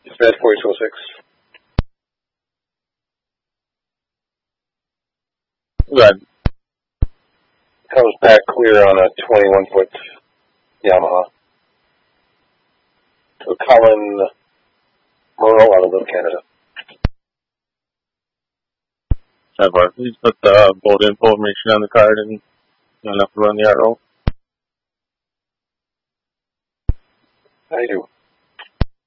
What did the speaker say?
Dispatch 4206. Good. Comes back clear on a 21-foot Yamaha. To Colin Merle out of Little Canada. Please put the boat information on the card and you'll have to run the arrow. I do.